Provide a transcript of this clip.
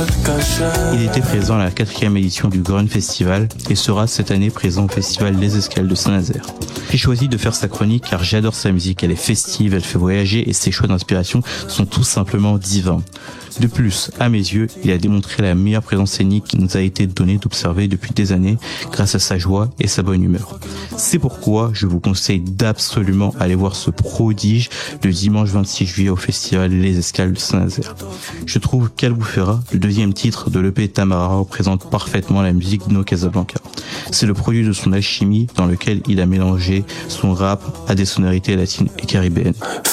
Il était présent à la 4e édition du Grun Festival et sera cette année présent au festival Les Escales de Saint-Nazaire. J'ai choisi de faire sa chronique car j'adore sa musique, elle est festive, elle fait voyager et ses choix d'inspiration sont tout simplement divins. De plus, à mes yeux, il a démontré la meilleure présence scénique qui nous a été donnée d'observer depuis des années grâce à sa joie et sa bonne humeur. C'est pourquoi je vous conseille d'absolument aller voir ce prodige le dimanche 26 juillet au festival Les Escales de Saint-Nazaire. Je trouve qu'Albufera, le deuxième titre de l'EP Tamara, représente parfaitement la musique de No Casablanca. C'est le produit de son alchimie dans lequel il a mélangé son rap à des sonorités latines et caribéennes.